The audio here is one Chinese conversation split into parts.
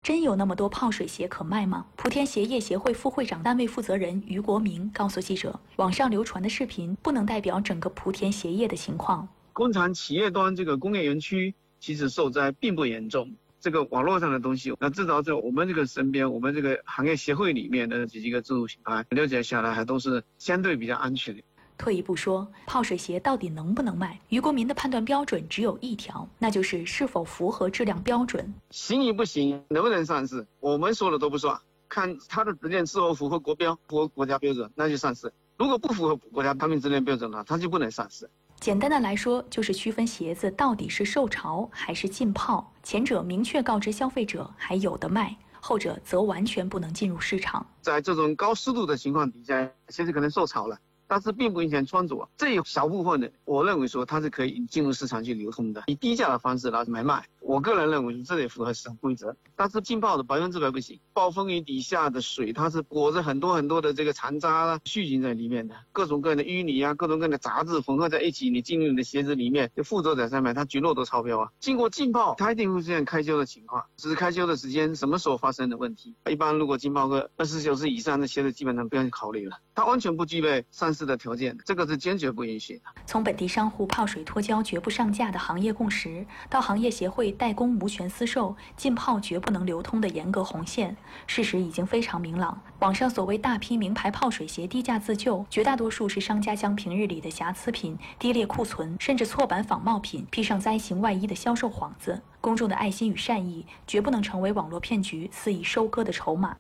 真有那么多泡水鞋可卖吗？莆田鞋业协会副会长、单位负责人于国明告诉记者，网上流传的视频不能代表整个莆田鞋业的情况。 工厂企业端这个工业园区其实受灾并不严重。这个网络上的东西，那至少在我们这个身边，我们这个行业协会里面的几个自主品牌了解下来，还都是相对比较安全的。 退一步说，泡水鞋到底能不能卖？于国民的判断标准只有一条，那就是是否符合质量标准。 行与不行，能不能上市，我们说的都不算，看它的质量是否符合国标、符合国家标准，那就上市。如果不符合国家产品质量标准的话，它就不能上市。 简单的来说，就是区分鞋子到底是受潮还是浸泡，前者明确告知消费者还有的卖，后者则完全不能进入市场。 在这种高湿度的情况底下，鞋子可能受潮了，但是并不影响穿着，这一小部分的，我认为说它是可以进入市场去流通的，以低价的方式来买卖。我个人认为这也符合市场规则，但是浸泡的100%不行。暴风雨底下的水，它是裹着很多的这个残渣啊、细菌在里面的，各种各样的淤泥啊、各种各样的杂质混合在一起，你进入你的鞋子里面，就附着在上面，它绝对都超标啊。经过浸泡，它一定会出现开修的情况，只是开修的时间什么时候发生的问题。一般如果浸泡个24小时以上的鞋子，基本上不要去考虑了，它完全不具备上市的条件，这个是坚决不允许的。 从本地商户泡水脱胶绝不上架的行业共识，到行业协会代工无权私售、浸泡绝不能流通的严格红线，事实已经非常明朗。网上所谓大批名牌泡水鞋低价自救，绝大多数是商家将平日里的瑕疵品、低劣库存，甚至错版仿冒品披上灾情外衣的销售幌子。公众的爱心与善意，绝不能成为网络骗局肆意收割的筹码。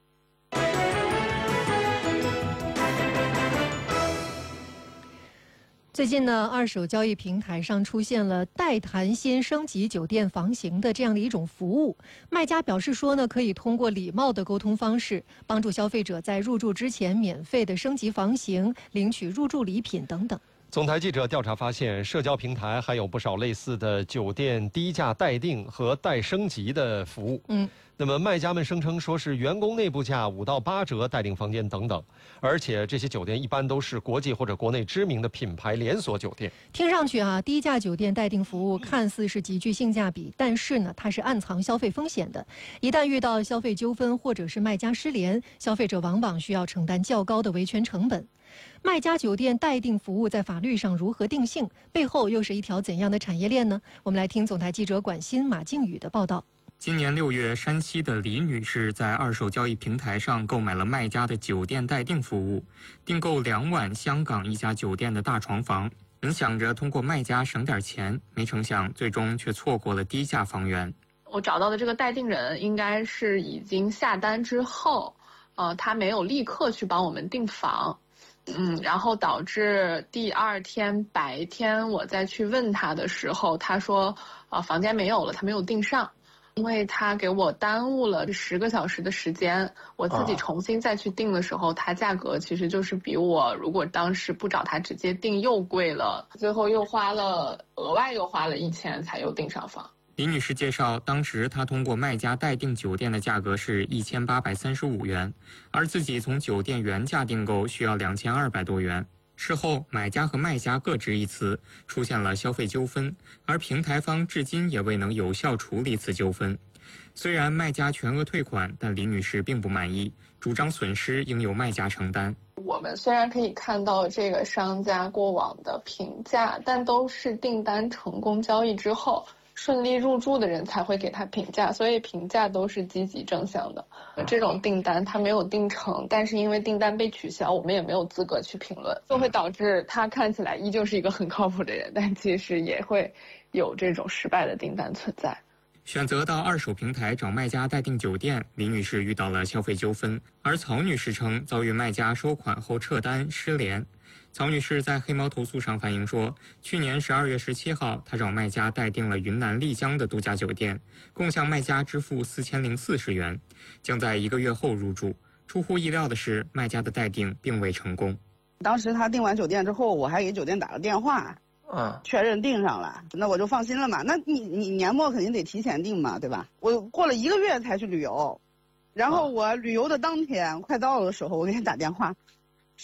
最近呢，二手交易平台上出现了代谈先升级酒店房型的这样的一种服务。卖家表示说呢，可以通过礼貌的沟通方式，帮助消费者在入住之前免费的升级房型，领取入住礼品等等。 总台记者调查发现，社交平台还有不少类似的酒店低价代订和代升级的服务。那么卖家们声称说是员工内部价5到8折代订房间等等，而且这些酒店一般都是国际或者国内知名的品牌连锁酒店。 听上去低价酒店代订服务看似是极具性价比，但是呢，它是暗藏消费风险的。一旦遇到消费纠纷或者是卖家失联，消费者往往需要承担较高的维权成本。卖家酒店代订服务在法律上如何定性？背后又是一条怎样的产业链呢？我们来听总台记者管新、马靖宇的报道。 今年6月，山西的李女士在二手交易平台上购买了卖家的酒店代订服务，订购2晚香港一家酒店的大床房。本想着通过卖家省点钱，没成想最终却错过了低价房源。 我找到的这个代订人应该是已经下单之后，他没有立刻去帮我们订房。然后导致第2天白天我再去问他的时候，他说房间没有了，他没有订上，因为他给我耽误了10个小时的时间，我自己重新再去订的时候，它价格其实就是比我如果当时不找他直接订又贵了，最后额外又花了1000才又订上房。 李女士介绍，当时她通过卖家代订酒店的价格是1835元，而自己从酒店原价订购需要2200多元。事后，买家和卖家各执一词，出现了消费纠纷，而平台方至今也未能有效处理此纠纷。虽然卖家全额退款，但李女士并不满意，主张损失应由卖家承担。 我们虽然可以看到这个商家过往的评价，但都是订单成功交易之后顺利入住的人才会给他评价，所以评价都是积极正向的。这种订单他没有订成，但是因为订单被取消，我们也没有资格去评论，就会导致他看起来依旧是一个很靠谱的人，但其实也会有这种失败的订单存在。 选择到二手平台找卖家代订酒店，李女士遇到了消费纠纷，而曹女士称遭遇卖家收款后撤单失联。曹女士在黑猫投诉上反映说，去年12月17号，她找卖家代订了云南丽江的度假酒店，共向卖家支付4040元，将在1个月后入住。出乎意料的是，卖家的代订并未成功。 当时他订完酒店之后，我还给酒店打了电话，确认订上了，那我就放心了嘛。那你年末肯定得提前订嘛，对吧？我过了1个月才去旅游，然后我旅游的当天快到了的时候，我给他打电话，说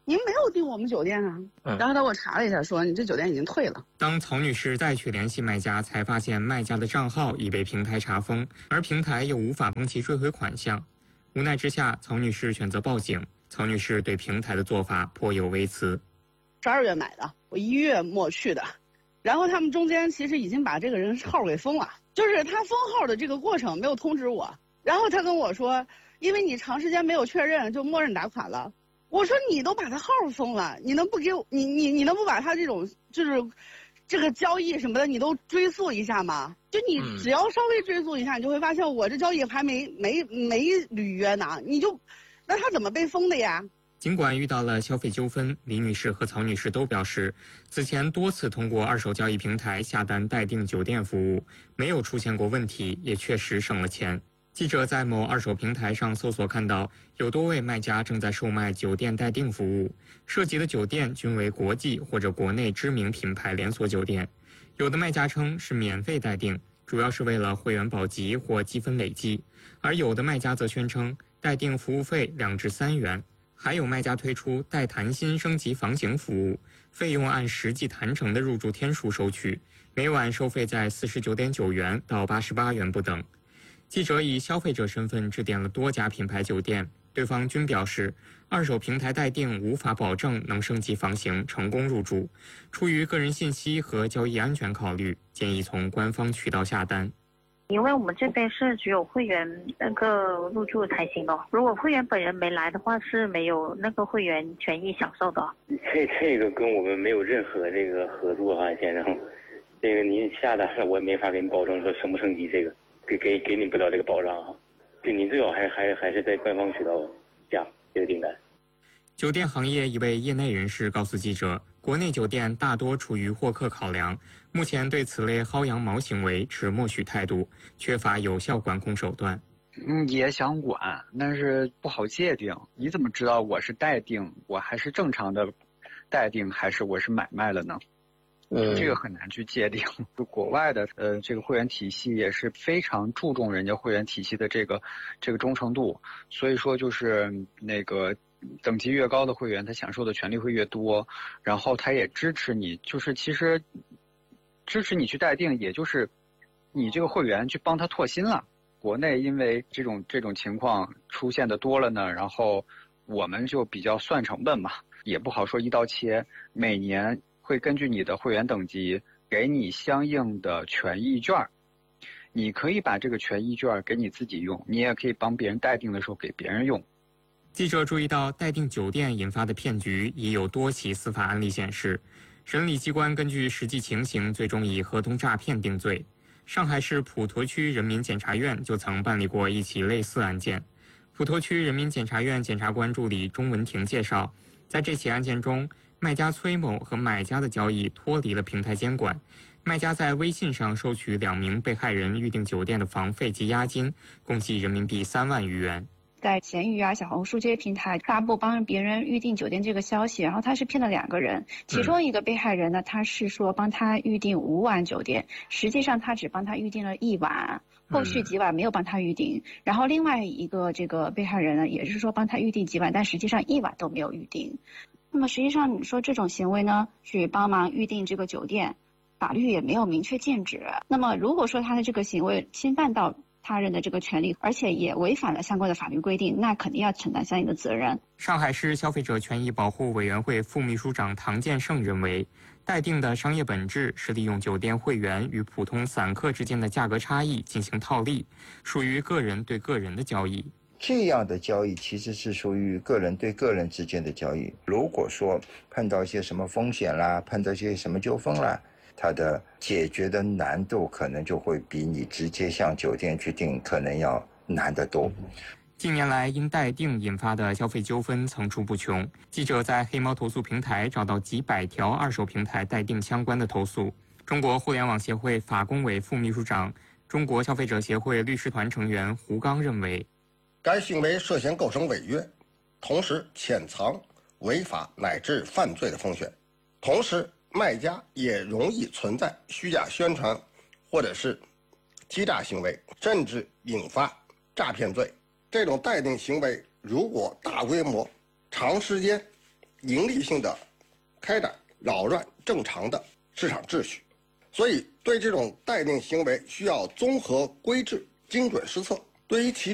您没有订我们酒店啊。然后他给我查了一下，说你这酒店已经退了。 当曹女士再去联系卖家，才发现卖家的账号已被平台查封，而平台又无法帮其追回款项。无奈之下，曹女士选择报警。曹女士对平台的做法颇有微词。 12月买的，我1月末去的，然后他们中间其实已经把这个人号给封了，就是他封号的这个过程没有通知我，然后他跟我说，因为你长时间没有确认，就默认打款了。我说你都把他号封了，你能不给我你能不把他这种就是这个交易什么的你都追溯一下吗？就你只要稍微追溯一下，你就会发现我这交易还没履约呢，那他怎么被封的呀？ 尽管遇到了消费纠纷，李女士和曹女士都表示，此前多次通过二手交易平台下单待订酒店服务，没有出现过问题，也确实省了钱。记者在某二手平台上搜索看到，有多位卖家正在售卖酒店待订服务，涉及的酒店均为国际或者国内知名品牌连锁酒店。有的卖家称是免费待订，主要是为了会员保级或积分累计，而有的卖家则宣称待订服务费2至3元。还有卖家推出带谈心升级房型服务，费用按实际谈成的入住天数收取，每晚收费在49.9元到88元不等。记者以消费者身份致电了多家品牌酒店，对方均表示，二手平台待订无法保证能升级房型成功入住，出于个人信息和交易安全考虑，建议从官方渠道下单。 因为我们这边是只有会员那个入住才行的，如果会员本人没来的话，是没有那个会员权益享受的。 这个跟我们没有任何这个合作啊，先生。这个您下单了，我也没法给你保证说升不升级，这个给你不了这个保障啊。对，您最好还是在官方渠道下这个订单。 酒店行业一位业内人士告诉记者，国内酒店大多出于获客考量，目前对此类薅羊毛行为持默许态度，缺乏有效管控手段。 也想管，但是不好界定。你怎么知道我是待订，我还是正常的待订，还是我是买卖了呢？这个很难去界定。国外的这个会员体系也是非常注重人家会员体系的这个忠诚度，所以说就是那个等级越高的会员，他享受的权利会越多，然后他也支持你，就是其实支持你去待订，也就是你这个会员去帮他拓新了。国内因为这种情况出现的多了呢，然后我们就比较算成本嘛，也不好说一刀切，每年会根据你的会员等级给你相应的权益券，你可以把这个权益券给你自己用，你也可以帮别人待订的时候给别人用。 记者注意到，待订酒店引发的骗局已有多起司法案例显示，审理机关根据实际情形，最终以合同诈骗定罪。上海市普陀区人民检察院就曾办理过一起类似案件。普陀区人民检察院检察官助理钟文婷介绍，在这起案件中，卖家崔某和买家的交易脱离了平台监管，卖家在微信上收取2名被害人预订酒店的房费及押金，共计人民币3万余元。 在闲鱼啊、小红书这些平台发布帮别人预订酒店这个消息，然后他是骗了2个人，其中一个被害人呢，他是说帮他预订5晚酒店，实际上他只帮他预订了1晚，后续几晚没有帮他预订。然后另外一个这个被害人呢，也是说帮他预订几晚，但实际上1晚都没有预订。那么实际上你说这种行为呢，去帮忙预订这个酒店，法律也没有明确禁止。那么如果说他的这个行为侵犯到他人的这个权利，而且也违反了相关的法律规定，那肯定要承担相应的责任。 上海市消费者权益保护委员会副秘书长唐建胜认为，待订的商业本质是利用酒店会员与普通散客之间的价格差异进行套利，属于个人对个人的交易。 这样的交易其实是属于个人对个人之间的交易。如果说碰到一些什么风险啦，碰到一些什么纠纷啦，它的解决的难度可能就会比你直接向酒店去订可能要难得多。 近年来因待订引发的消费纠纷层出不穷，记者在黑猫投诉平台找到几百条二手平台待订相关的投诉。中国互联网协会法工委副秘书长、中国消费者协会律师团成员胡刚认为， 该行为涉嫌构成违约，同时潜藏违法乃至犯罪的风险，同时卖家也容易存在虚假宣传或者是欺诈行为，甚至引发诈骗罪。这种待订行为如果大规模、长时间盈利性的开展，扰乱正常的市场秩序。所以，对这种待定行为需要综合规制、精准施策。对于其